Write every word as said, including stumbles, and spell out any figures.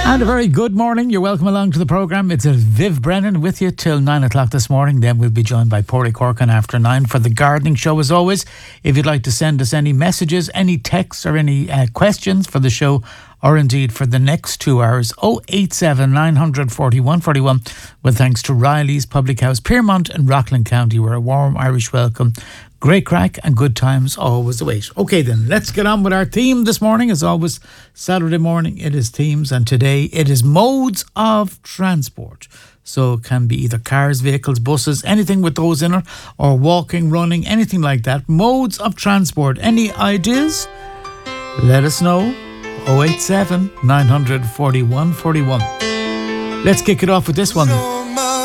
And a very good morning. You're welcome along to the programme. It's a Viv Brennan with you till nine o'clock this morning. Then we'll be joined by Porty Corkin after nine for the gardening show as always. If you'd like to send us any messages, any texts or any uh, questions for the show or indeed for the next two hours, oh eight seven, nine four one, four one. With thanks to Riley's Public House, Piermont and Rockland County, where a warm Irish welcome. Great crack and good times always await. Okay then, let's get on with our theme this morning. As always, Saturday morning it is themes, and today it is modes of transport. So it can be either cars, vehicles, buses, anything with those in it, or walking, running, anything like that. Modes of transport. Any ideas? Let us know. oh eight seven, nine four one, four one. Let's kick it off with this one.